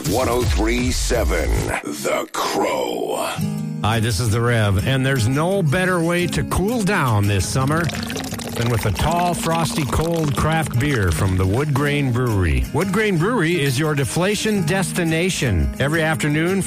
1037 The Crow. Hi, this is the Rev, and there's no better way to cool down this summer than with a tall, frosty, cold craft beer from the Wood Grain Brewery. Wood Grain Brewery is your deflation destination. Every afternoon